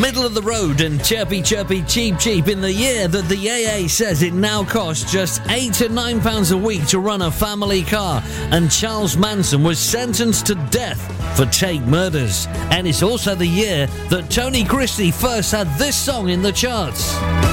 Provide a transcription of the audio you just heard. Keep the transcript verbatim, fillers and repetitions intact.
Middle of the road and chirpy chirpy cheap cheap in the year that the A A says it now costs just eight to nine pounds a week to run a family car, and Charles Manson was sentenced to death for Tate murders. And it's also the year that Tony Christie first had this song in the charts.